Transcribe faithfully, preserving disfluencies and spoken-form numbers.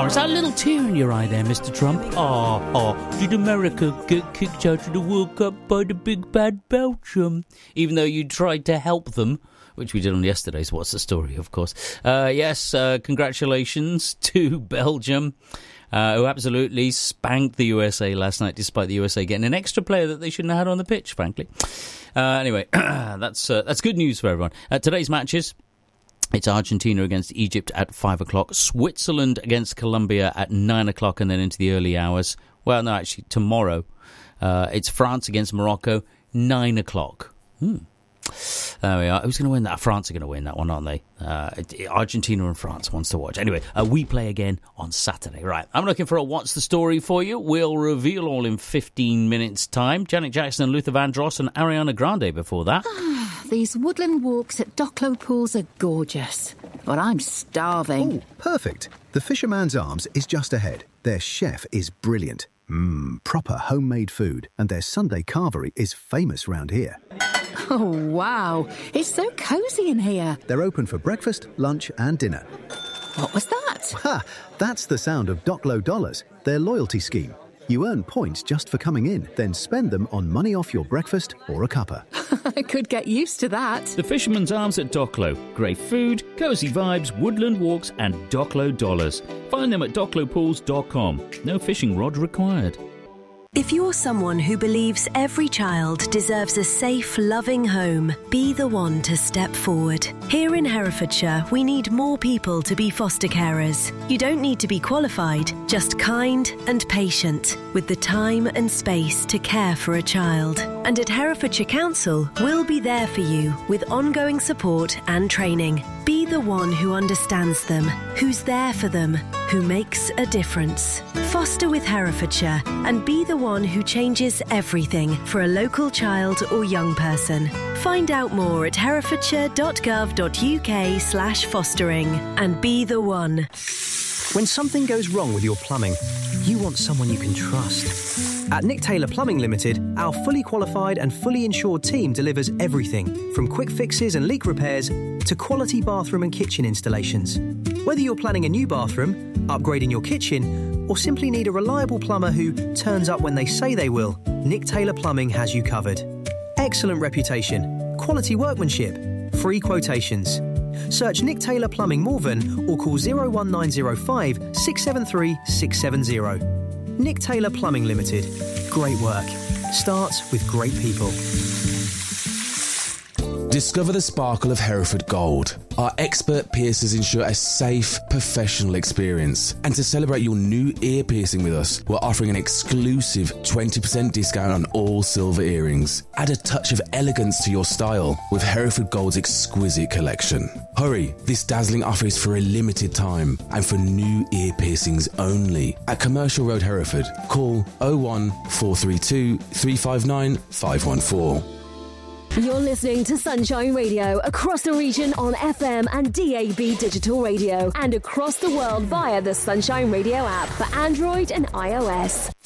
Oh, is that a little tear in your eye there, Mister Trump? Oh, oh, did America get kicked out of the World Cup by the big bad Belgium? Even though you tried to help them, which we did on yesterday's What's the Story, of course. Uh, yes, uh, congratulations to Belgium, uh, who absolutely spanked the U S A last night, despite the U S A getting an extra player that they shouldn't have had on the pitch, frankly. Uh, anyway, that's uh, that's good news for everyone. Uh, today's matches: it's Argentina against Egypt at five o'clock, Switzerland against Colombia at nine o'clock, and then into the early hours. Well, no, actually, tomorrow uh, it's France against Morocco, nine o'clock. Hmm. There we are. Who's going to win that? France are going to win that one, aren't they? Uh, Argentina and France wants to watch. Anyway, uh, we play again on Saturday. Right, I'm looking for a What's the Story for you. We'll reveal all in fifteen minutes' time. Janet Jackson and Luther Vandross and Ariana Grande before that. These woodland walks at Docklow Pools are gorgeous, but I'm starving. Oh, perfect. The Fisherman's Arms is just ahead. Their chef is brilliant. Mmm, proper homemade food, and their Sunday carvery is famous round here. Oh, wow. It's so cosy in here. They're open for breakfast, lunch and dinner. What was that? Ha! That's the sound of Docklow Dollars, their loyalty scheme. You earn points just for coming in, then spend them on money off your breakfast or a cuppa. I could get used to that. The Fisherman's Arms at Docklow. Great food, cosy vibes, woodland walks and Docklow Dollars. Find them at docklow pools dot com. No fishing rod required. If you're someone who believes every child deserves a safe, loving home, be the one to step forward. Here in Herefordshire, we need more people to be foster carers. You don't need to be qualified, just kind and patient, with the time and space to care for a child. And at Herefordshire Council, we'll be there for you with ongoing support and training. Be the one who understands them, who's there for them, who makes a difference. Foster with Herefordshire and be the one who changes everything for a local child or young person. Find out more at herefordshire dot gov dot uk slash fostering and be the one. When something goes wrong with your plumbing, you want someone you can trust. At Nick Taylor Plumbing Limited, our fully qualified and fully insured team delivers everything from quick fixes and leak repairs to quality bathroom and kitchen installations. Whether you're planning a new bathroom, upgrading your kitchen, or simply need a reliable plumber who turns up when they say they will, Nick Taylor Plumbing has you covered. Excellent reputation, quality workmanship, free quotations. Search Nick Taylor Plumbing Morven or call oh one nine oh five, six seven three, six seven oh. Nick Taylor Plumbing Limited. Great work. Starts with great people. Discover the sparkle of Hereford Gold. Our expert piercers ensure a safe, professional experience. And to celebrate your new ear piercing with us, we're offering an exclusive twenty percent discount on all silver earrings. Add a touch of elegance to your style with Hereford Gold's exquisite collection. Hurry, this dazzling offer is for a limited time and for new ear piercings only. At Commercial Road, Hereford, call oh one, four three two, three five nine, five one four. You're listening to Sunshine Radio across the region on F M and D A B digital radio and across the world via the Sunshine Radio app for Android and iOS.